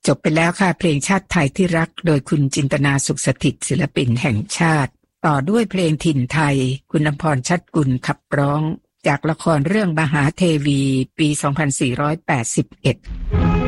จบไปแล้วค่ะเพลงชาติไทยที่รักโดยคุณจินตนาสุขสถิตศิลปินแห่งชาติต่อด้วยเพลงถิ่นไทยคุณอำพรชัดกุลขับร้องจากละครเรื่องมหาเทวีปี 2481